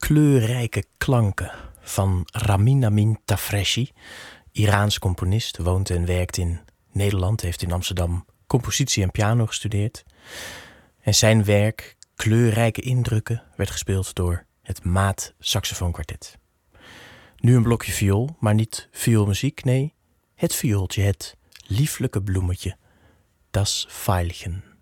kleurrijke klanken van Ramin Amin Tafreshi, Iraans componist, woont en werkt in Nederland, heeft in Amsterdam compositie en piano gestudeerd. En zijn werk, kleurrijke indrukken, werd gespeeld door het Maat Saxofoonkwartet. Nu een blokje viool, maar niet vioolmuziek, nee, het viooltje, het lieflijke bloemetje, das Veilchen.